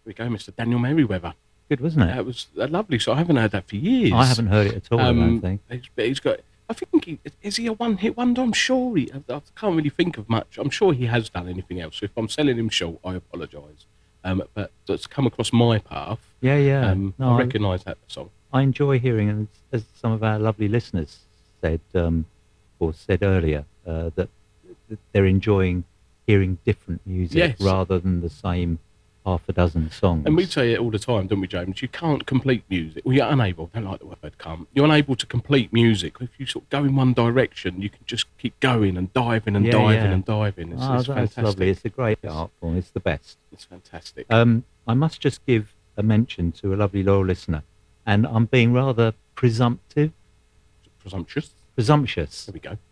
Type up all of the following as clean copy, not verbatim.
we go, Mr. Daniel Merriweather. Good, wasn't it? That was a lovely song. I haven't heard that for years. I haven't heard it at all, I don't think. He's got. I think is he a one-hit wonder? I'm sure I can't really think of much. I'm sure he has done anything else. So if I'm selling him short, I apologise. But that's come across my path. Yeah. I recognise that song. I enjoy hearing, and as some of our lovely listeners said, or said earlier, that they're enjoying hearing different music rather than the same half a dozen songs. And we say it all the time, don't we, James? You can't complete music. Well, you're unable. I don't like the word can't. You're unable to complete music. If you sort of go in one direction, you can just keep going and diving and diving and diving. It's fantastic. That's lovely. It's a great art form. It's the best. It's fantastic. I must just give a mention to a lovely loyal listener, and I'm being rather presumptive. Presumptuous. There we go.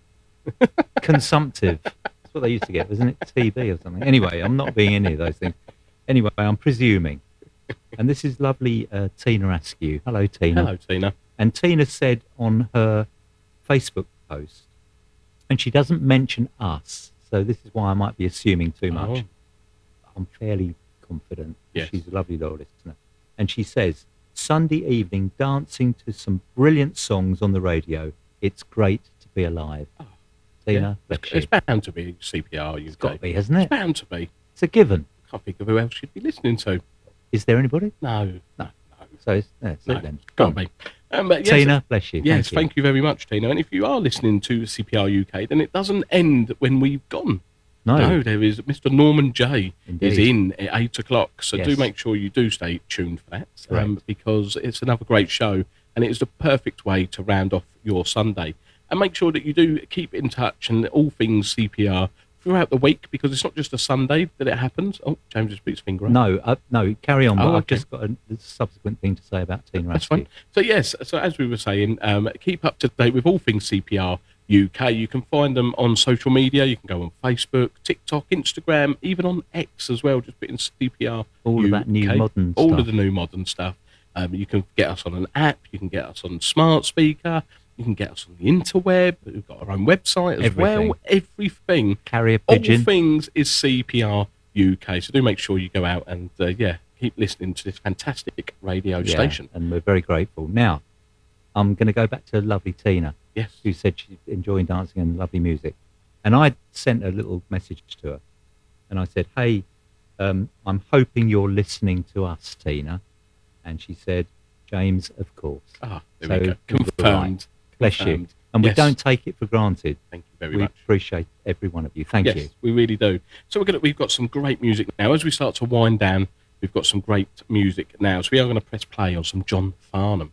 Consumptive. That's what they used to get, wasn't it? TB or something. Anyway, I'm not being any of those things. Anyway, I'm presuming. And this is lovely Tina Askew. Hello, Tina. Hello, Tina. And Tina said on her Facebook post, and she doesn't mention us, so this is why I might be assuming too much. I'm fairly confident. Yes. She's a lovely loyal listener. And she says, Sunday evening dancing to some brilliant songs on the radio. It's great to be alive. Tina, it's bound to be CPR UK. It's got to be, hasn't it? It's bound to be. It's a given. I can't think of who else you'd be listening to. Is there anybody? No. So it's it then. Can't be. Yes, Tina, bless you. Yes, thank you very much, Tina. And if you are listening to CPR UK, then it doesn't end when we've gone. No, there is Mr. Norman J is in at 8 o'clock. So do make sure you do stay tuned for that, because it's another great show, and it is the perfect way to round off your Sunday. And make sure that you do keep in touch and all things CPR throughout the week, because it's not just a Sunday that it happens. Oh, James just put his finger up. No, carry on. I've just got a subsequent thing to say about Tina Askew. That's fine. So yes, so as we were saying, keep up to date with all things CPR UK. You can find them on social media. You can go on Facebook, TikTok, Instagram, even on X as well. Just put in CPR all UK, of that new modern all stuff. of the new modern stuff. You can get us on an app. You can get us on smart speaker. You can get us on the interweb. We've got our own website as well. Everything. Carrier pigeon. All things is CPR UK. So do make sure you go out and, keep listening to this fantastic radio station. And we're very grateful. Now, I'm going to go back to lovely Tina. Yes. Who said she's enjoying dancing and lovely music. And I sent a little message to her. And I said, hey, I'm hoping you're listening to us, Tina. And she said, James, of course. There we go. Confirmed. Bless you. And we don't take it for granted. Thank you very much. We appreciate every one of you. Thank you. Yes, we really do. So we've got some great music now. As we start to wind down, we've got some great music now. So we are going to press play on some John Farnham.